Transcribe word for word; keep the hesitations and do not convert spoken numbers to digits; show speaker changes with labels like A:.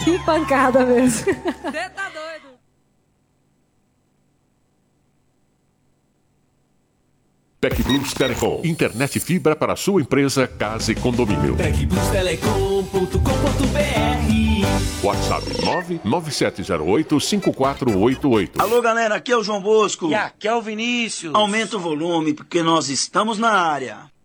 A: Que pancada mesmo.
B: Você tá doido?
C: TecPlus Telecom. Internet fibra para sua empresa, casa e condomínio.
D: tec plus telecom ponto com ponto b r.
C: WhatsApp nove nove sete zero oito cinco quatro oito oito.
E: Alô, galera, aqui é o João Bosco.
F: E aqui é o Vinícius.
E: Aumenta o volume, porque nós estamos na área.